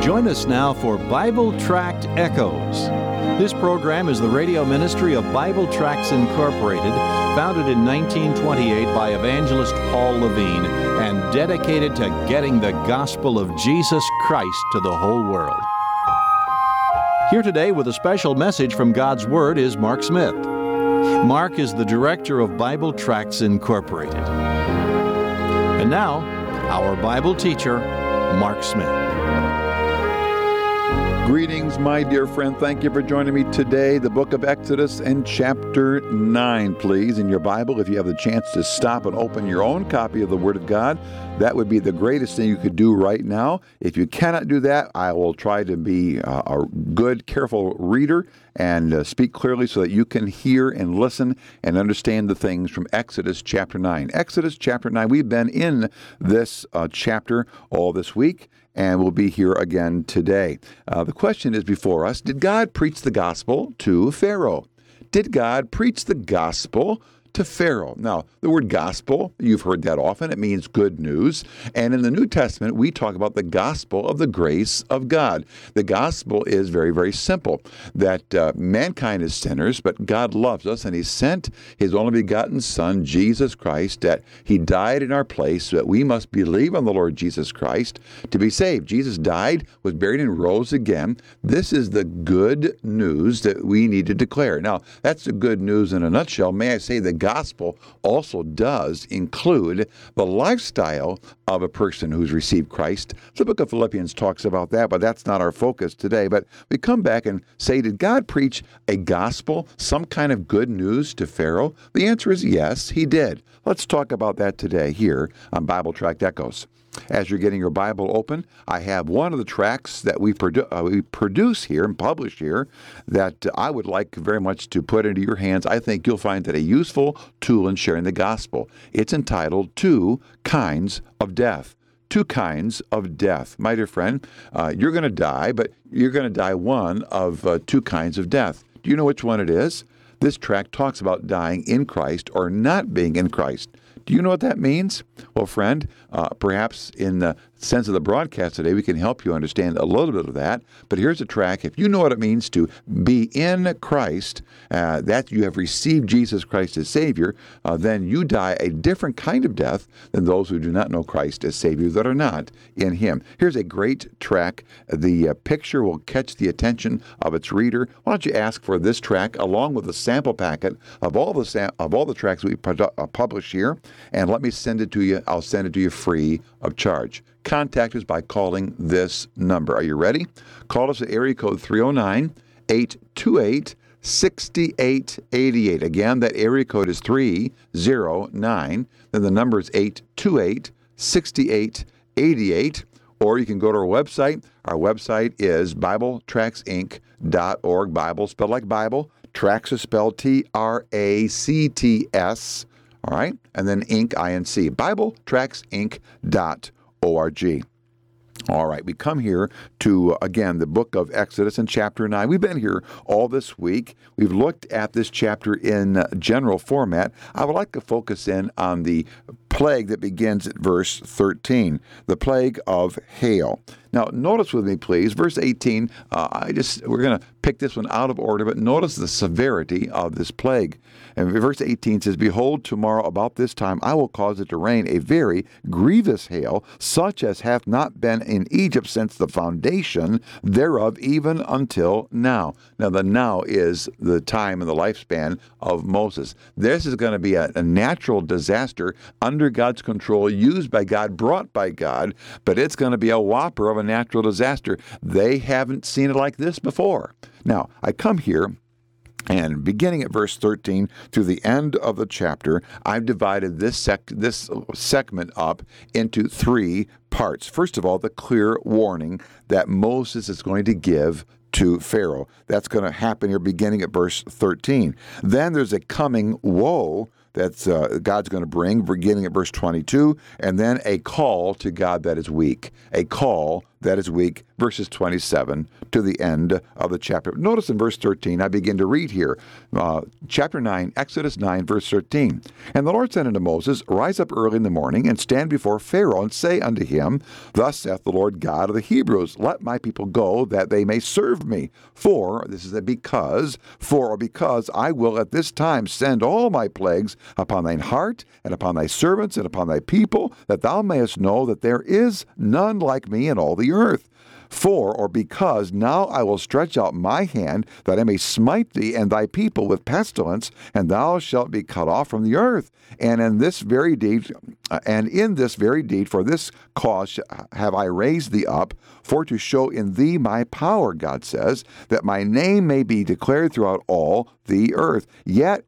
Join us now for Bible Tract Echoes. This program is the radio ministry of Bible Tracts Incorporated, founded in 1928 by evangelist Paul Levine and dedicated to getting the gospel of Jesus Christ to the whole world. Here today with a special message from God's Word is Mark Smith. Mark is the director of Bible Tracts Incorporated. And now, our Bible teacher, Mark Smith. Greetings, my dear friend. Thank you for joining me today. The book of Exodus and chapter 9, please. In your Bible, if you have the chance to stop and open your own copy of the Word of God, that would be the greatest thing you could do right now. If you cannot do that, I will try to be a good, careful reader and speak clearly so that you can hear and listen and understand the things from Exodus chapter 9. Exodus chapter 9, we've been in this chapter all this week, and we'll be here again today. The question is before us, did God preach the gospel to Pharaoh? Did God preach the gospel to Pharaoh? Now, the word gospel, you've heard that often. It means good news. And in the New Testament, we talk about the gospel of the grace of God. The gospel is very, very simple, that mankind is sinners, but God loves us, and He sent His only begotten Son, Jesus Christ, that He died in our place so that we must believe on the Lord Jesus Christ to be saved. Jesus died, was buried, and rose again. This is the good news that we need to declare. Now, that's the good news in a nutshell. May I say the gospel also does include the lifestyle of a person who's received Christ. The book of Philippians talks about that, but that's not our focus today. But we come back and say, did God preach a gospel, some kind of good news to Pharaoh? The answer is yes, He did. Let's talk about that today here on Bible Tract Echoes. As you're getting your Bible open, I have one of the tracts that we produce here and publish here that I would like very much to put into your hands. I think you'll find that a useful tool in sharing the gospel. It's entitled Two Kinds of Death. Two kinds of death. My dear friend, you're going to die, but you're going to die one of two kinds of death. Do you know which one it is? This tract talks about dying in Christ or not being in Christ. Do you know what that means? Well, friend, perhaps in the sense of the broadcast today, we can help you understand a little bit of that. But here's a track. If you know what it means to be in Christ, that you have received Jesus Christ as Savior, then you die a different kind of death than those who do not know Christ as Savior that are not in Him. Here's a great track. The picture will catch the attention of its reader. Why don't you ask for this track along with a sample packet of all the tracks we publish here, and let me send it to you. I'll send it to you free of charge. Contact us by calling this number. Are you ready? Call us at area code 309-828-6888. Again, that area code is 309. Then the number is 828-6888. Or you can go to our website. Our website is BibleTractsInc.org. Bible spelled like Bible. Tracts is spelled Tracts. All right? And then Inc, I-N-C. BibleTractsInc.org. All right, we come here to, again, the book of Exodus in chapter 9. We've been here all this week. We've looked at this chapter in general format. I would like to focus in on the plague that begins at verse 13, the plague of hail. Now, notice with me, please, verse 18, we're going to pick this one out of order, but notice the severity of this plague. And verse 18 says, Behold, tomorrow about this time I will cause it to rain a very grievous hail, such as hath not been in Egypt since the foundation thereof, even until now. Now, the now is the time and the lifespan of Moses. This is going to be a natural disaster under God's control, used by God, brought by God, but it's going to be a whopper of a natural disaster. They haven't seen it like this before. Now, I come here, and beginning at verse 13 through the end of the chapter, I've divided this segment up into three parts. First of all, the clear warning that Moses is going to give to Pharaoh. That's going to happen here beginning at verse 13. Then there's a coming woe that's God's going to bring, beginning at verse 22, and then a call to God that is weak. A call that is weak, verses 27 to the end of the chapter. Notice in verse 13, I begin to read here, chapter 9, Exodus 9, verse 13. And the Lord said unto Moses, Rise up early in the morning, and stand before Pharaoh, and say unto him, Thus saith the Lord God of the Hebrews, Let my people go, that they may serve me. For I will at this time send all my plagues upon thine heart, and upon thy servants, and upon thy people, that thou mayest know that there is none like me in all the earth. Because now I will stretch out my hand, that I may smite thee and thy people with pestilence, and thou shalt be cut off from the earth. And in this very deed, for this cause have I raised thee up, for to show in thee my power, God says, that my name may be declared throughout all the earth. Yet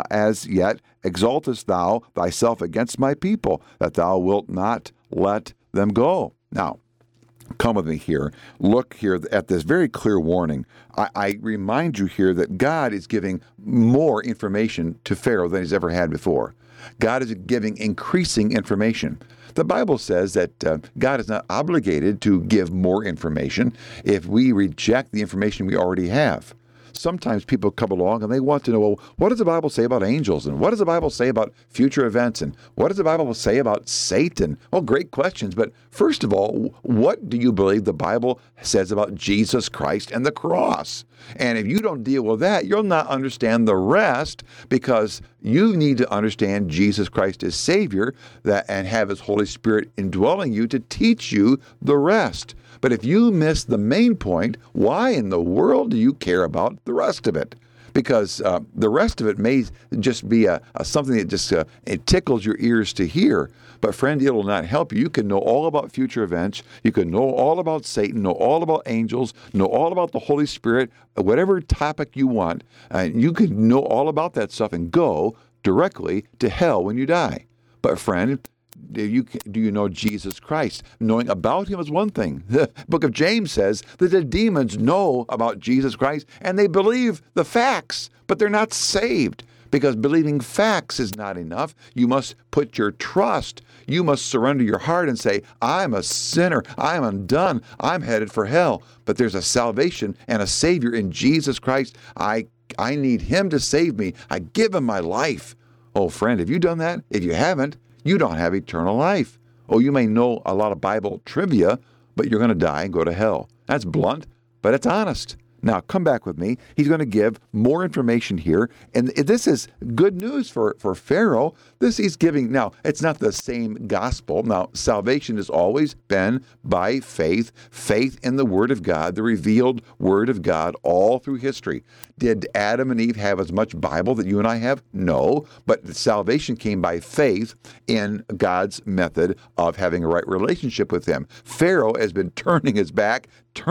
exaltest thou thyself against my people, that thou wilt not let them go. Now, come with me here. Look here at this very clear warning. I remind you here that God is giving more information to Pharaoh than he's ever had before. God is giving increasing information. The Bible says that God is not obligated to give more information if we reject the information we already have. Sometimes people come along and they want to know, well, what does the Bible say about angels? And what does the Bible say about future events? And what does the Bible say about Satan? Well, great questions. But first of all, what do you believe the Bible says about Jesus Christ and the cross? And if you don't deal with that, you'll not understand the rest, because you need to understand Jesus Christ as Savior and have His Holy Spirit indwelling you to teach you the rest. But if you miss the main point, why in the world do you care about the rest of it? Because the rest of it may just be something that just it tickles your ears to hear. But friend, it will not help you. You can know all about future events. You can know all about Satan, know all about angels, know all about the Holy Spirit, whatever topic you want. You can know all about that stuff and go directly to hell when you die. But friend, do you know Jesus Christ? Knowing about Him is one thing. The book of James says that the demons know about Jesus Christ and they believe the facts, but they're not saved. Because believing facts is not enough. You must put your trust. You must surrender your heart and say, I'm a sinner. I'm undone. I'm headed for hell. But there's a salvation and a Savior in Jesus Christ. I need Him to save me. I give Him my life. Oh, friend, have you done that? If you haven't, you don't have eternal life. Oh, you may know a lot of Bible trivia, but you're going to die and go to hell. That's blunt, but it's honest. Now, come back with me. He's going to give more information here. And this is good news for Pharaoh. This he's giving. Now, it's not the same gospel. Now, salvation has always been by faith, faith in the Word of God, the revealed Word of God all through history. Did Adam and Eve have as much Bible that you and I have? No. But salvation came by faith in God's method of having a right relationship with Him. Pharaoh has been turning his back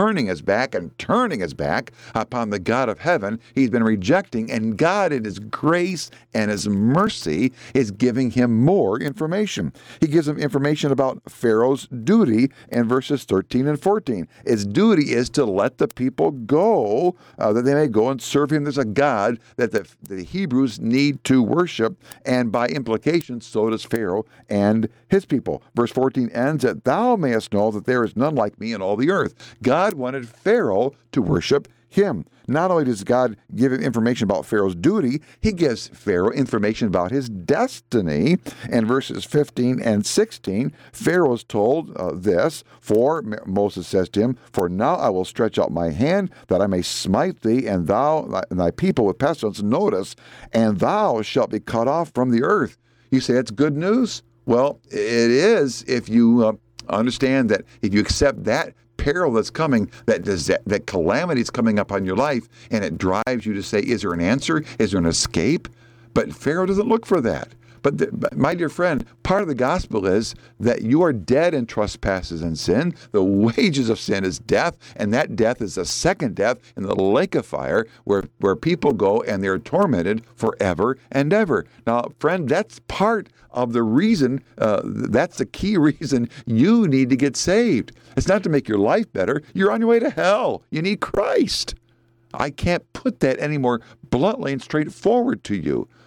upon the God of heaven. He's been rejecting, and God in His grace and His mercy is giving him more information. He gives him information about Pharaoh's duty in verses 13 and 14. His duty is to let the people go, that they may go and serve him. There's a God that the Hebrews need to worship, and by implication, so does Pharaoh and his people. Verse 14 ends, that thou mayest know that there is none like me in all the earth. God wanted Pharaoh to worship him. Not only does God give him information about Pharaoh's duty, he gives Pharaoh information about his destiny. In verses 15 and 16, Pharaoh is told this, for Moses says to him, For now I will stretch out my hand, that I may smite thee and thy people with pestilence. Notice, and thou shalt be cut off from the earth. You say that's good news? Well, it is if you understand that if you accept that peril that's coming, that calamity is coming up on your life, and it drives you to say, is there an answer? Is there an escape? But Pharaoh doesn't look for that. But my dear friend, part of the gospel is that you are dead in trespasses and sin. The wages of sin is death, and that death is a second death in the lake of fire where people go and they're tormented forever and ever. Now, friend, that's part of the reason, that's the key reason you need to get saved. It's not to make your life better. You're on your way to hell. You need Christ. I can't put that any more bluntly and straightforward to you.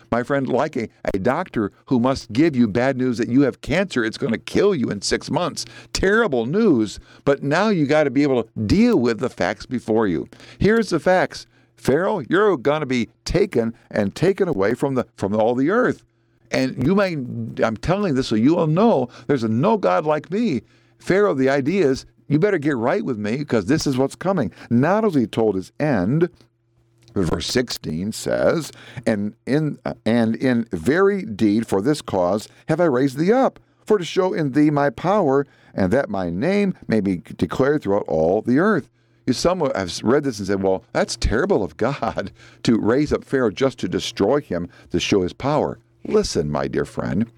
My friend, like a doctor who must give you bad news that you have cancer, it's going to kill you in 6 months. Terrible news, but now you got to be able to deal with the facts before you. Here's the facts. Pharaoh, you're going to be taken away from all the earth. And I'm telling this so you will know there's no God like me. Pharaoh, the idea is you better get right with me because this is what's coming. Not as he told his end, verse 16 says, and in very deed for this cause have I raised thee up, for to show in thee my power, and that my name may be declared throughout all the earth. Some have read this and said, well, that's terrible of God to raise up Pharaoh just to destroy him, to show his power. Listen, my dear friend,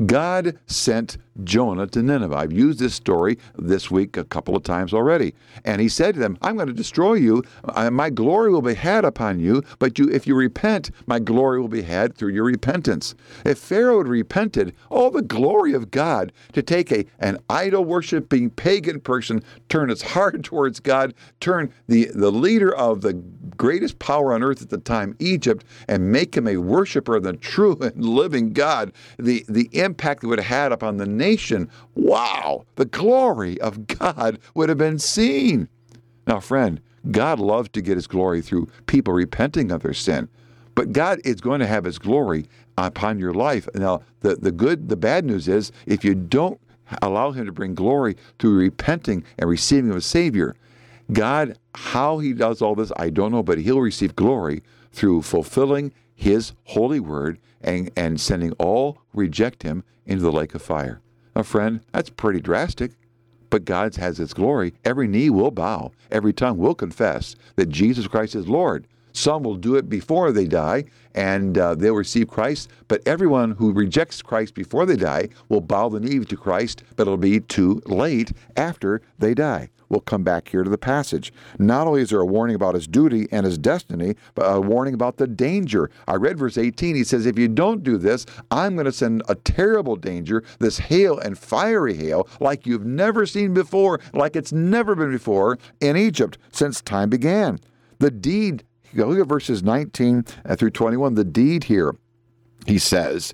God sent Jonah to Nineveh. I've used this story this week a couple of times already. And he said to them, I'm going to destroy you. My glory will be had upon you, but if you repent, my glory will be had through your repentance. If Pharaoh had repented, all the glory of God to take an idol-worshiping pagan person, turn his heart towards God, turn the leader of the greatest power on earth at the time, Egypt, and make him a worshiper of the true and living God, the impact it would have had upon the nation, wow, the glory of God would have been seen. Now, friend, God loves to get his glory through people repenting of their sin, but God is going to have his glory upon your life. Now, the bad news is if you don't allow him to bring glory through repenting and receiving of a Savior, God, how he does all this, I don't know, but he'll receive glory through fulfilling his holy word and sending all who reject him into the lake of fire. Now, friend, that's pretty drastic, but God has his glory. Every knee will bow. Every tongue will confess that Jesus Christ is Lord. Some will do it before they die, and they'll receive Christ, but everyone who rejects Christ before they die will bow the knee to Christ, but it'll be too late after they die. We'll come back here to the passage. Not only is there a warning about his duty and his destiny, but a warning about the danger. I read verse 18. He says, if you don't do this, I'm going to send a terrible danger, this hail and fiery hail, like you've never seen before, like it's never been before in Egypt since time began. The deed, look at verses 19 through 21, the deed here, he says,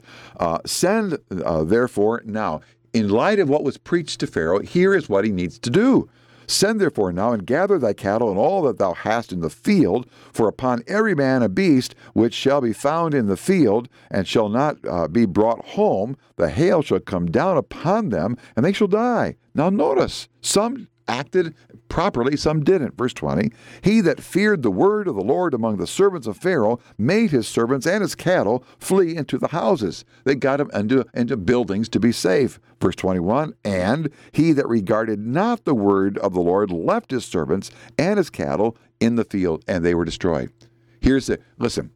send therefore now. In light of what was preached to Pharaoh, here is what he needs to do. Send therefore now and gather thy cattle and all that thou hast in the field, for upon every man a beast which shall be found in the field and shall not be brought home, the hail shall come down upon them, and they shall die. Now notice, some acted properly, some didn't. Verse 20, he that feared the word of the Lord among the servants of Pharaoh made his servants and his cattle flee into the houses. They got them into buildings to be safe. Verse 21, and he that regarded not the word of the Lord left his servants and his cattle in the field, and they were destroyed. Here's the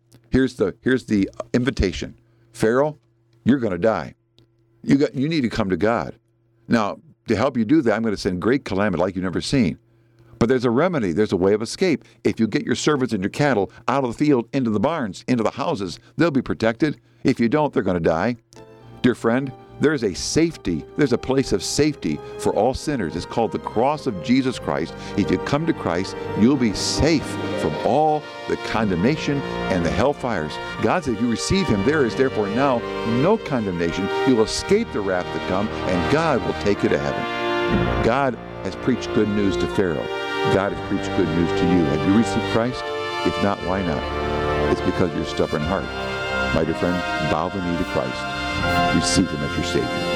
invitation. Pharaoh, you're going to die. You need to come to God. Now, to help you do that, I'm going to send great calamity like you've never seen. But there's a remedy. There's a way of escape. If you get your servants and your cattle out of the field into the barns, into the houses, they'll be protected. If you don't, they're going to die. Dear friend, there's a safety. There's a place of safety for all sinners. It's called the cross of Jesus Christ. If you come to Christ, you'll be safe from all the condemnation and the hellfires. God said if you receive him, there is therefore now no condemnation. You'll escape the wrath to come, and God will take you to heaven. God has preached good news to Pharaoh. God has preached good news to you. Have you received Christ? If not, why not? It's because of your stubborn heart. My dear friend, bow the knee to Christ. Receive him as your Savior.